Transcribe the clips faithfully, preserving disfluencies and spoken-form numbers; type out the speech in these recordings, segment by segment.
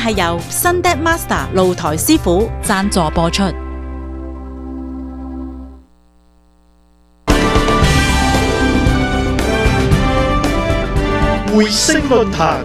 係由 Sunday Master 露台師傅贊助播出。 匯聲論壇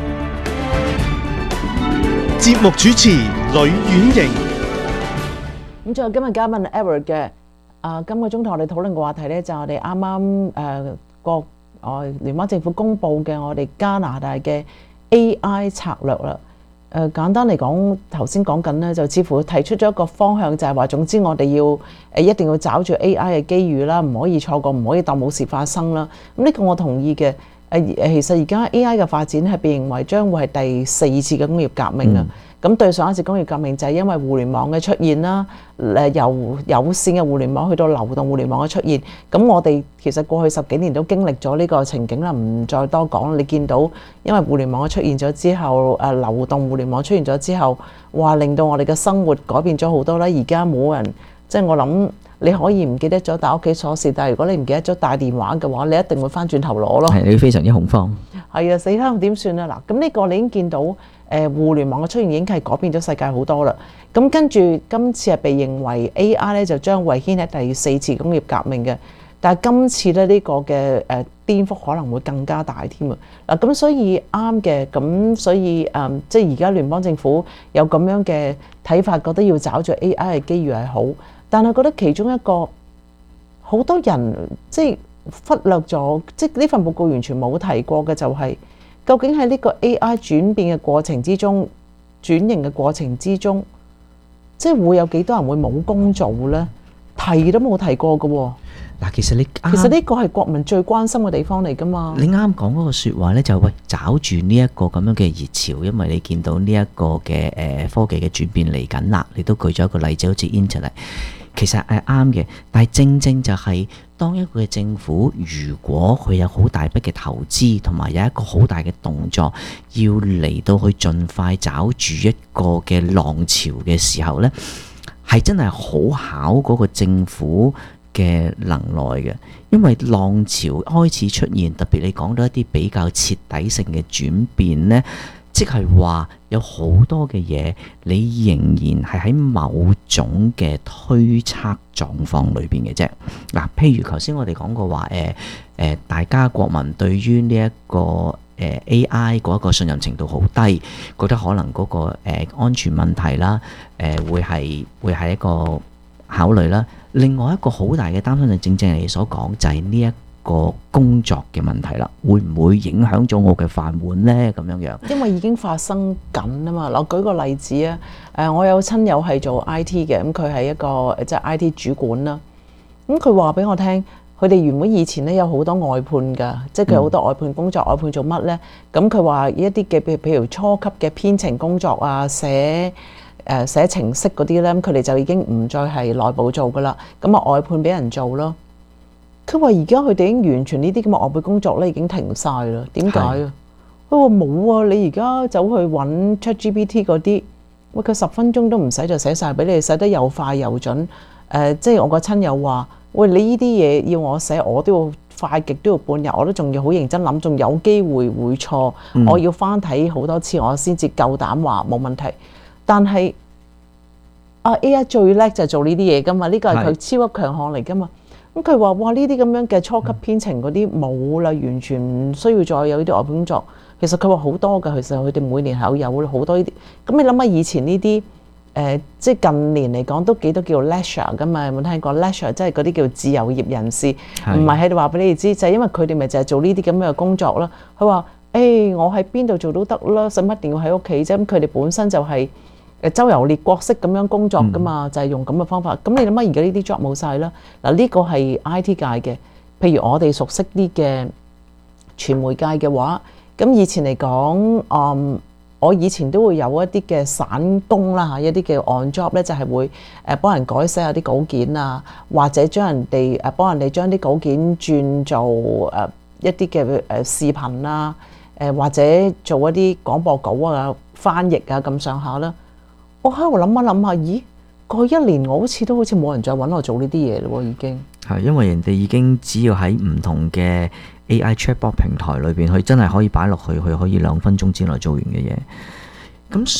節目主持呂婉瑩。 咁最後今日嘉賓 Edward 嘅，啊今個鐘頭我哋討論嘅話題咧，就係我哋啱啱誒國外聯邦政府公布嘅我哋加拿大嘅 A I 策略啦。誒、呃、簡單嚟講，頭先講緊咧，就似乎提出咗一個方向，就係話總之我哋要誒、呃、一定要找住 A I 嘅機遇啦，唔可以錯過，唔可以當冇事發生啦。咁呢個我同意嘅。誒誒，其實而家 A I 嘅發展係被認為將會係第四次嘅工業革命啊！咁、嗯、對上一次工業革命就係因為互聯網嘅出現啦，誒由有線嘅互聯網去到流動互聯網嘅出現，咁我哋其實過去十幾年都經歷咗呢個情景啦，唔再多講。你見到因為互聯網嘅出現咗之後，誒流動互聯網出現咗之後，哇令到我哋嘅生活改變咗好多啦！而家冇人，即係我諗。你可以唔記得咗帶屋企鎖匙，但係如果你唔記得咗帶電話嘅話，你一定會翻轉頭攞咯。 係你非常之恐慌。 係啊，死啦！點算啊？嗱，咁呢個你已經見到誒、呃、互聯網嘅出現已經係改變咗世界好多啦。咁跟住今次係被認為 A I 咧就將會掀起第四次工業革命嘅，但係今次咧呢、這個嘅誒、呃、顛覆可能會更加大添啊！嗱，咁所以啱嘅，咁所以誒、呃、即係而家聯邦政府有咁樣嘅睇法，覺得要找住 A I 嘅機遇係好。但係覺得其中一個好多人即係忽略咗，即係呢份報告完全冇提過嘅就係、是，究竟喺呢個 A I 轉變嘅過程之中，轉型嘅過程之中，即係會有幾多人會冇工做呢？提都冇提過嘅喎。 嗱，其實你其實呢個係國民最關心嘅地方嚟㗎嘛。 你啱講嗰個説話呢，就係喂找住呢一個咁樣嘅熱潮，因為你見到呢一個嘅誒科技嘅轉變嚟緊啦。你都舉咗一個例子，好似 Internet。其實係啱嘅，但係正正就係當一個嘅政府，如果佢有好大筆嘅投資，同埋有一個好大嘅動作，要嚟到去盡快找住一個嘅浪潮嘅時候呢，係真係好考嗰個政府嘅能耐嘅。因為浪潮開始出現，特別你講到一啲比較徹底性嘅轉變呢，即係話有好多嘅嘢，你仍然係喺某種嘅推測狀況裏邊嘅啫。嗱，譬如頭先我哋講過話，誒、呃、誒，大家國民對於呢一個誒 A I 嗰一個信任程度好低，覺得可能嗰、那個誒、呃、安全問題啦，誒、呃、會係會係一個考慮啦。另外一個好大嘅擔心就正正係你所講，就係呢一個工作嘅問題啦，會唔會影響咗我嘅飯碗呢？咁樣樣， 因為已經發生緊啊嘛。我舉個例子啊，誒，我有親友係做 I T 嘅，咁佢係一個即係 I T 主管啦。咁佢話俾我聽，佢哋原本以前咧有好多外判㗎，即係佢有好多外判工作。外判做乜呢？咁佢話一啲嘅譬譬如初級嘅編程工作啊，寫誒寫程式嗰啲咧，佢哋就已經唔再係內部做㗎啦，咁啊外判俾人做咯。佢話而家佢哋已經完全呢啲咁嘅外判工作咧已經停晒啦。點解啊？佢話冇啊，你而家走去揾 ChatGPT 嗰啲，喂佢十分鐘都唔使就寫晒俾你，寫得又快又準。誒、呃，即係我個親友話，喂你呢啲嘢要我寫，我都要快極都要半日，我都仲要好認真諗，仲有機會會錯，嗯、我要翻睇好多次，我先至夠膽話冇問題。但係啊 A I 最叻就係做呢啲嘢噶嘛，呢個係佢超級強項嚟噶嘛。咁佢話：哇！呢啲咁樣嘅初級編程嗰啲冇啦，完全唔需要再有呢啲外判工作。其實佢話好多㗎，其實佢哋每年係有好多呢啲。咁你諗下以前呢啲誒，即係近年嚟講都幾多叫做 leisure 㗎嘛？有冇聽過 leisure？即係嗰啲叫自由業人士，唔係喺度話俾你哋知，就係、是、因為佢哋咪就係做呢啲咁樣嘅工作啦。佢話：誒、欸，我喺邊度做都得啦，使乜一定要喺屋企啫？咁佢哋本身就係、是。誒周遊列國式咁樣工作㗎嘛，嗯、就係用咁嘅方法。咁你諗下而家呢啲 job 冇晒啦。嗱呢個係 I T 界嘅，譬如我哋熟悉啲嘅傳媒界嘅話，咁以前嚟講，嗯，我以前都會有一啲嘅散工啦嚇，一啲嘅 on job 咧就係會誒幫人改寫下啲稿件啊，或者將人哋誒幫人哋將啲稿件轉做誒一啲嘅誒視頻啊，誒或者做一啲廣播稿啊、翻譯啊咁上下啦。我喺度諗一諗下，咦？過去一年我好似都好似冇人再揾我做呢啲嘢咯，已經係因為人哋已經只要喺唔同嘅 A I chatbot 平台裏邊，佢真係可以擺落去，佢可以兩分鐘之內做完嘅嘢。咁